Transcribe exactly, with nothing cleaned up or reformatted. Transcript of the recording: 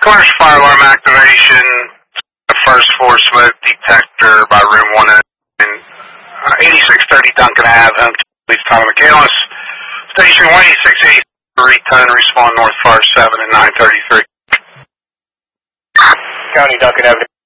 Commercial fire alarm activation, the first floor smoke detector by room one and uh, eighty-six thirty Duncan Avenue, Police Tyler McAllis. Station one eighty-six eighty-three, ton respond north fire seven and nine thirty-three. County Duncan Avenue.